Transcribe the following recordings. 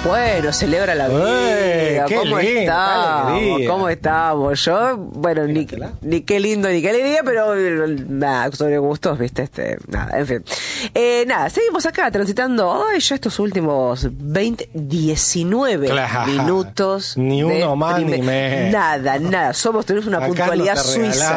Bueno, celebra la vida. ¿Cómo estamos? ¿Cómo estamos? Yo, bueno, ni qué lindo ni qué alegría, pero nada, sobre gustos, viste, nada, en fin. Nada, seguimos acá transitando ya estos últimos 19 minutos. Ni uno más ni menos. Nada. Tenemos una acá puntualidad suiza.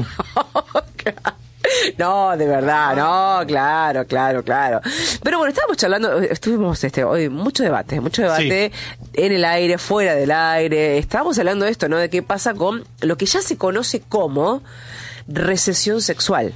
No, de verdad, no, claro. Pero bueno, estábamos charlando, estuvimos hoy mucho debate sí. En el aire, fuera del aire. Estábamos hablando de esto, ¿no? De qué pasa con lo que ya se conoce como recesión sexual.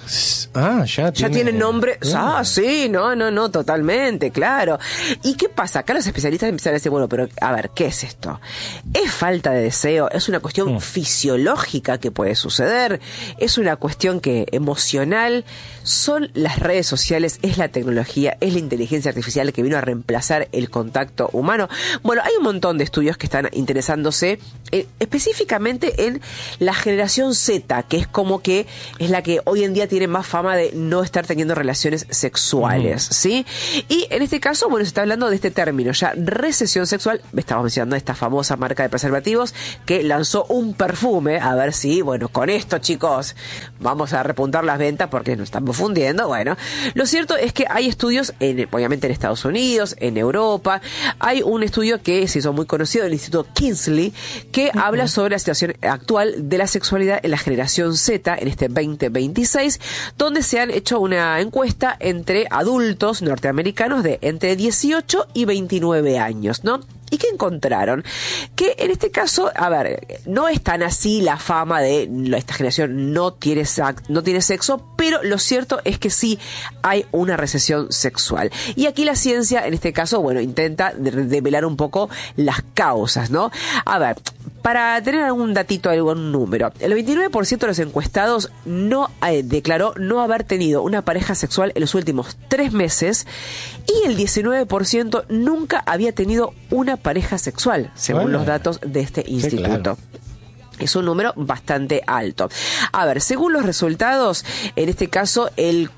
Ya tiene nombre. Sí, no, totalmente, claro. ¿Y qué pasa? Acá los especialistas empiezan a decir, bueno, pero a ver, ¿qué es esto? ¿Es falta de deseo? ¿Es una cuestión fisiológica que puede suceder? ¿Es una cuestión emocional? ¿Son las redes sociales? ¿Es la tecnología? ¿Es la inteligencia artificial que vino a reemplazar el contacto humano? Bueno, hay un montón de estudios que están interesándose específicamente en la generación Z, que es como que es la que hoy en día tiene más fama de no estar teniendo relaciones sexuales, ¿sí? Y en este caso, bueno, se está hablando de este término ya, recesión sexual. Estamos mencionando esta famosa marca de preservativos que lanzó un perfume, a ver si, bueno, con esto, chicos, vamos a repuntar las ventas porque nos estamos fundiendo. Bueno, lo cierto es que hay estudios, obviamente en Estados Unidos, en Europa. Hay un estudio que se hizo muy conocido del Instituto Kingsley, que habla sobre la situación actual de la sexualidad en la generación Z en este 2026, donde se han hecho una encuesta entre adultos norteamericanos de entre 18 y 29 años, ¿no? ¿Y qué encontraron? Que en este caso, a ver, no es tan así la fama de esta generación no tiene sexo, pero lo cierto es que sí hay una recesión sexual. Y aquí la ciencia, en este caso, bueno, intenta develar un poco las causas, ¿no? A ver, para tener algún datito, algún número, el 29% de los encuestados declaró no haber tenido una pareja sexual en los últimos 3 meses y el 19% nunca había tenido una pareja sexual, según los datos de este instituto. Claro. Es un número bastante alto. A ver, según los resultados, en este caso, el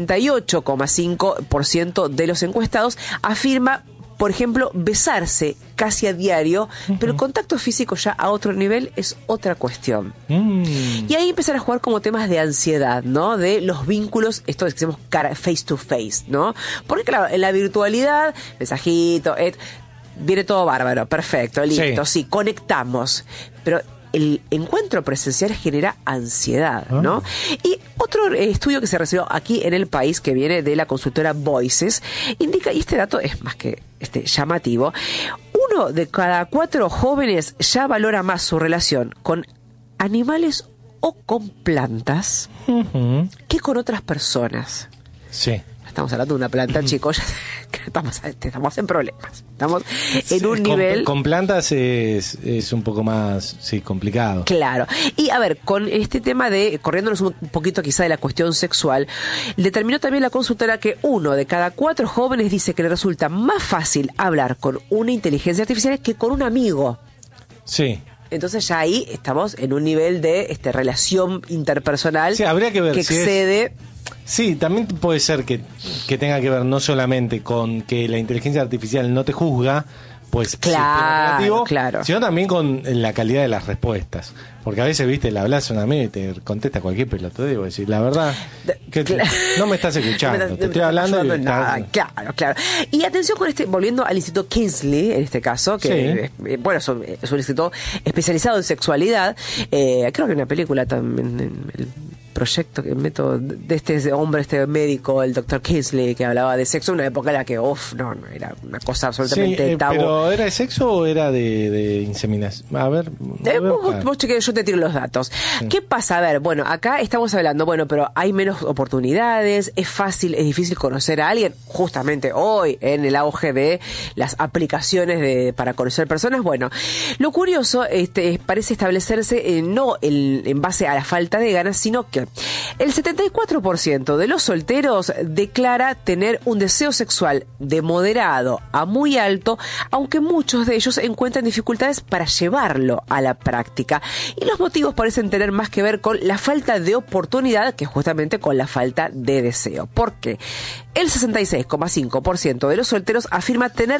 48,5% de los encuestados afirma, por ejemplo, besarse casi a diario, pero el contacto físico ya a otro nivel es otra cuestión. Y ahí empezar a jugar como temas de ansiedad, ¿no? De los vínculos, esto que decimos face to face, ¿no? Porque claro, en la virtualidad, mensajito, viene todo bárbaro, perfecto, listo, sí, conectamos, pero el encuentro presencial genera ansiedad, ¿no? Y otro estudio que se recibió aquí en el país, que viene de la consultora Voices, indica, y este dato es más que llamativo, 1 de cada 4 jóvenes ya valora más su relación con animales o con plantas que con otras personas. Sí. Estamos hablando de una planta, chicos, estamos en problemas. Estamos en un nivel... Con plantas es un poco más complicado. Claro. Y a ver, con este tema de, corriéndonos un poquito quizá de la cuestión sexual, determinó también la consultora que 1 de cada 4 jóvenes dice que le resulta más fácil hablar con una inteligencia artificial que con un amigo. Sí. Entonces ya ahí estamos en un nivel de relación interpersonal habría que ver que si excede... Sí, también puede ser que tenga que ver no solamente con que la inteligencia artificial no te juzga, pues claro, sino también con la calidad de las respuestas. Porque a veces, viste, le hablas a un amigo y te contesta cualquier pelotudo y vos decís, la verdad, que no me estás escuchando, te estoy hablando y Claro. Y atención con volviendo al Instituto Kingsley, en este caso, que es un instituto especializado en sexualidad. Creo que hay una película también, el proyecto, el método de este hombre, médico, el Dr. Kingsley, que hablaba de sexo en una época en la que, no, era una cosa absolutamente tabú. ¿Pero era de sexo o era de inseminación? A ver, vos chequeé, yo te tiro los datos. Sí. ¿Qué pasa? A ver, bueno, acá estamos hablando, pero hay menos oportunidades, es difícil conocer a alguien, justamente hoy, en el auge de las aplicaciones para conocer personas. Bueno, lo curioso parece establecerse no en base a la falta de ganas, sino que el 74% de los solteros declara tener un deseo sexual de moderado a muy alto, aunque muchos de ellos encuentran dificultades para llevarlo a la práctica. Y los motivos parecen tener más que ver con la falta de oportunidad que justamente con la falta de deseo. ¿Por qué? El 66,5% de los solteros afirma tener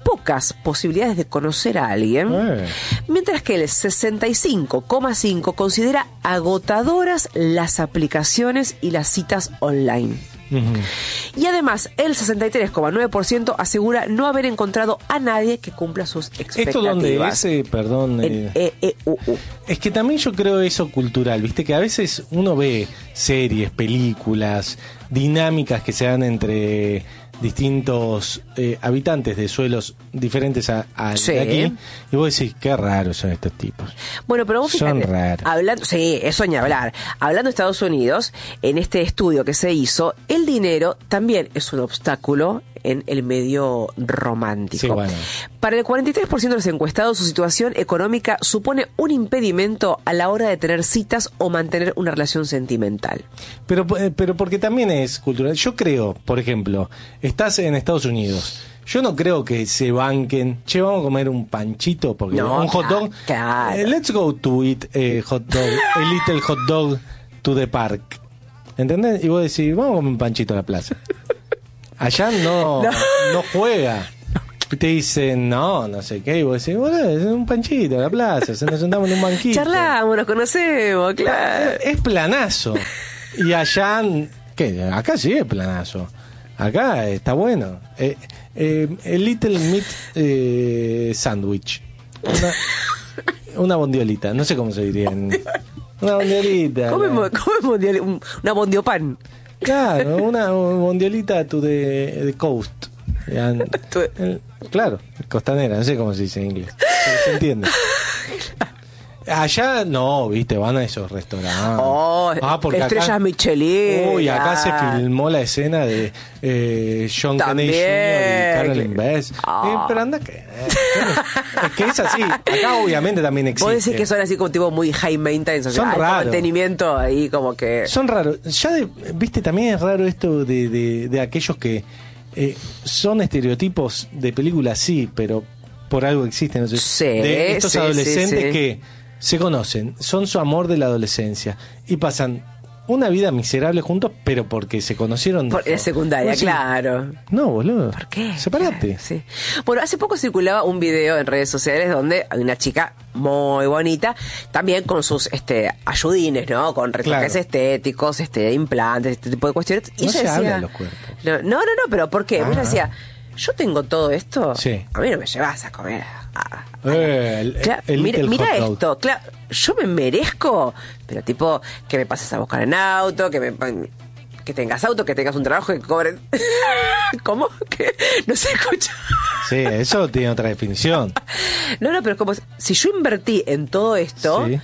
pocas posibilidades de conocer a alguien, mientras que el 65,5% considera agotadoras las aplicaciones y las citas online. Y además, el 63,9% asegura no haber encontrado a nadie que cumpla sus expectativas. ¿Esto dónde es? Perdón. En EEUU. Es que también yo creo eso cultural, ¿viste? Que a veces uno ve series, películas, dinámicas que se dan entre distintos habitantes de suelos diferentes a Sí. de aquí, y vos decís, qué raros son estos tipos. Bueno, pero vos Son fíjate, raros. hablando, sí, eso ni hablar. Hablando de Estados Unidos, en este estudio que se hizo, el dinero también es un obstáculo en el medio romántico. Sí, bueno. Para el 43% de los encuestados, su situación económica supone un impedimento a la hora de tener citas o mantener una relación sentimental. Pero porque también es cultural. Yo creo, por ejemplo, estás en Estados Unidos. Yo no creo que se banquen. Che, vamos a comer un panchito porque No, un hot dog. claro. Let's go to eat hot dog, a little hot dog to the park. ¿Entendés? Y vos decís, vamos a comer un panchito a la plaza. Allá no juega. Te dicen, no sé qué. Y vos decís, bueno, es un panchito a la plaza. Nos sentamos en un banquito. Charlamos, nos conocemos, claro. Es planazo. Y allá, ¿qué? Acá sí es planazo. Acá está bueno. El Little Meat Sandwich. Una bondiolita. No sé cómo se diría. Una bondiolita. ¿Cómo una bondiopan? Claro, una bondiolita to the coast. Claro, costanera. No sé cómo se dice en inglés. Pero se entiende. Allá no, viste, van a esos restaurantes. Porque estrellas acá, Michelin. Uy, acá se filmó la escena de John Kennedy Jr. y Carolyn Bess. Pero anda que... es que es así. Acá obviamente también existe. Vos decís que son así como tipo muy high maintenance. O sea, son raros. Mantenimiento ahí como que... Son raros. Ya viste, también es raro esto de aquellos que son estereotipos de películas, sí, pero por algo existen. ¿No? Sí, de estos adolescentes sí. que se conocen, son su amor de la adolescencia y pasan una vida miserable juntos, pero porque se conocieron por la secundaria, claro. No, boludo. ¿Por qué? Sepárate. Sí. Bueno, hace poco circulaba un video en redes sociales donde hay una chica muy bonita, también con sus ayudines, ¿no? Con retoques estéticos, implantes, este tipo de cuestiones. Y no ella se decía, habla de los cuerpos. No, pero ¿por qué? Ella decía, yo tengo todo esto, sí. A mí no me llevas a comer. Mira esto, claro, yo me merezco, pero tipo, que me pases a buscar en auto, que tengas auto, que tengas un trabajo, que cobres. ¿Cómo? ¿Qué? No se escucha. Sí, eso tiene otra definición. No, pero es como si yo invertí en todo esto, sí.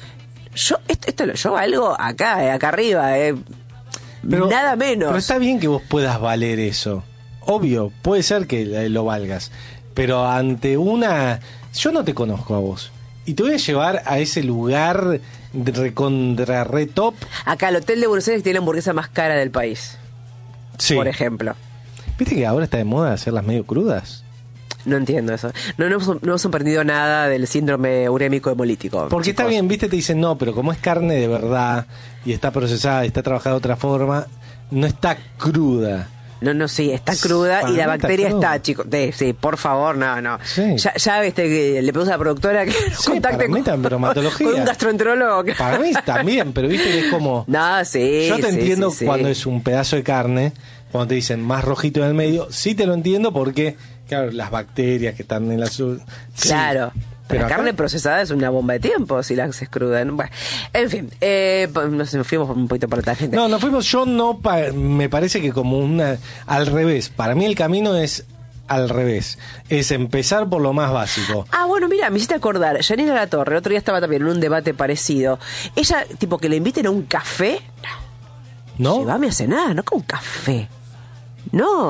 yo valgo acá arriba, pero, nada menos. Pero está bien que vos puedas valer eso. Obvio, puede ser que lo valgas. Pero ante yo no te conozco a vos. Y te voy a llevar a ese lugar recontra re top. Acá, el Hotel de Buenos Aires tiene la hamburguesa más cara del país. Sí. Por ejemplo. ¿Viste que ahora está de moda hacerlas medio crudas? No entiendo eso. No hemos aprendido nada del síndrome urémico hemolítico. Porque chicos, está bien, viste, te dicen no, pero como es carne de verdad y está procesada y está trabajada de otra forma, no está cruda. No, sí, está cruda y la bacteria está, chicos. Sí, por favor, no. Sí. Ya que le pedimos a la productora que contacte con un gastroenterólogo. Para mí también, pero viste que es como... No, sí. Yo te entiendo cuando es un pedazo de carne, cuando te dicen más rojito en el medio, sí te lo entiendo porque, claro, las bacterias que están en la... Claro. Sí. Pero la carne procesada es una bomba de tiempo si la haces cruda. Bueno, en fin, nos fuimos un poquito para la gente. No, nos fuimos, me parece que como al revés. Para mí el camino es al revés. Es empezar por lo más básico. Bueno, mira, me hiciste acordar. Janina Latorre, el otro día estaba también en un debate parecido. Ella, tipo, que le inviten a un café. ¿No? Llévame a cenar, no con un café. No.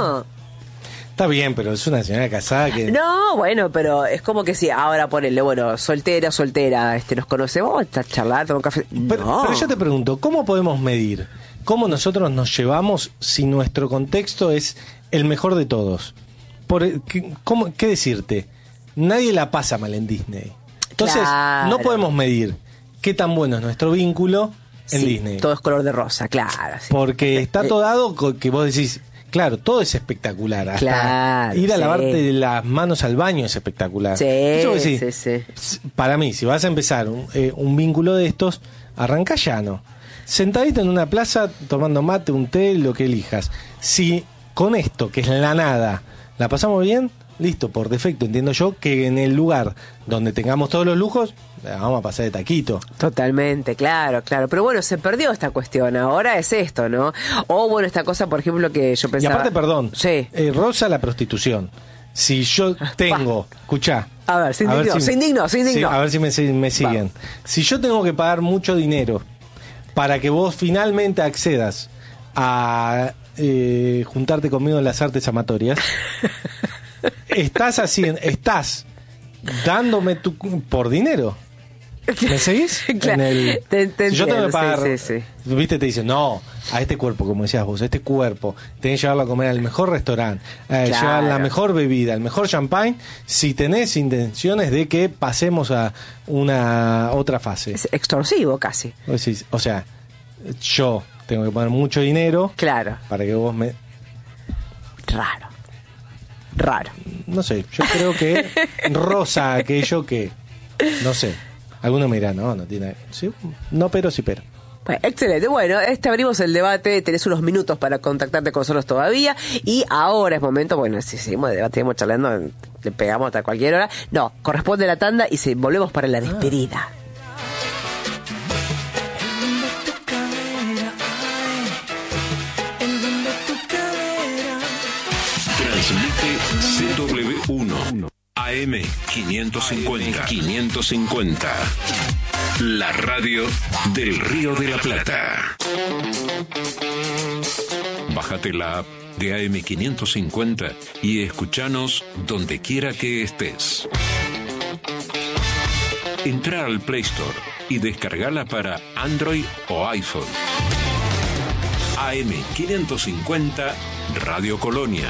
Está bien, pero es una señora casada que... No, bueno, pero es como que si ahora ponele, bueno, soltera, nos conocemos, a charlar, tomar un café. Pero yo te pregunto, ¿cómo podemos medir? ¿Cómo nosotros nos llevamos si nuestro contexto es el mejor de todos? ¿Qué decirte? Nadie la pasa mal en Disney. Entonces, no podemos medir qué tan bueno es nuestro vínculo en Disney. Todo es color de rosa, claro. Sí. Porque está todo dado que vos decís... Claro, todo es espectacular. Hasta Claro, ir a sí. lavarte las manos al baño es espectacular. Sí, Eso que sí, sí. Para mí, si vas a empezar un vínculo de estos, arranca llano. Sentadito en una plaza, tomando mate, un té, lo que elijas. Si con esto, que es la nada, la pasamos bien, listo, por defecto entiendo yo que en el lugar donde tengamos todos los lujos, vamos a pasar de taquito. Totalmente, claro. Pero bueno, se perdió esta cuestión, ahora es esto, ¿no? O bueno, esta cosa, por ejemplo, que yo Y pensaba... aparte, perdón, Sí. rosa la prostitución. Si yo tengo, escuchá. A ver, se indignó. Sí, a ver si me siguen. Si yo tengo que pagar mucho dinero para que vos finalmente accedas a juntarte conmigo en las artes amatorias, estás dándome por dinero. ¿Me seguís? Claro, Si yo tengo que pagar, sí. viste, te dicen, no, a este cuerpo, como decías vos, a este cuerpo, tenés que llevarlo a comer al mejor restaurante, llevar la mejor bebida, el mejor champagne, si tenés intenciones de que pasemos a una otra fase. Es extorsivo casi. O sea, yo tengo que poner mucho dinero, Claro. para que vos me... Raro. No sé, yo creo que rosa aquello que... No sé. Algunos me dirán, no tiene... ¿Sí? No, pero sí, pero. Bueno, excelente. Bueno, abrimos el debate. Tenés unos minutos para contactarte con nosotros todavía. Y ahora es momento, bueno, si seguimos de debate, seguimos charlando, le pegamos hasta cualquier hora. No, corresponde la tanda y volvemos para la despedida. Transmite CW1 AM 550. La radio del Río de la Plata. Bájate la app de AM 550 y escuchanos donde quiera que estés. Entra al Play Store y descargala para Android o iPhone. AM 550 Radio Colonia.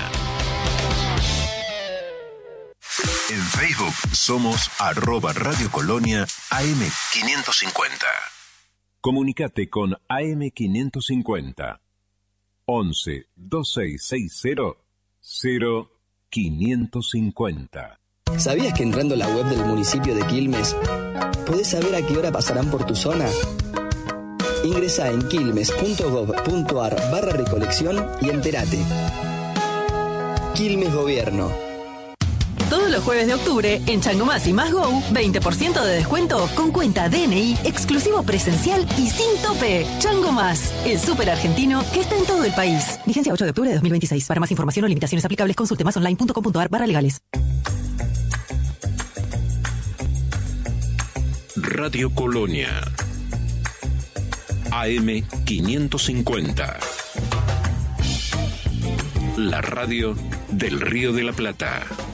En Facebook somos @Radio Colonia AM550. Comunicate con AM550 11 2660 0550. ¿Sabías que entrando a la web del municipio de Quilmes podés saber a qué hora pasarán por tu zona? Ingresá en quilmes.gov.ar/recolección y entérate. Quilmes Gobierno. Todos los jueves de octubre, en Chango Más y Más Go, 20% de descuento con cuenta DNI, exclusivo presencial y sin tope. Chango Más, el súper argentino que está en todo el país. Vigencia 8 de octubre de 2026. Para más información o limitaciones aplicables, consulte masonline.com.ar/legales. Radio Colonia AM550. La radio del Río de la Plata.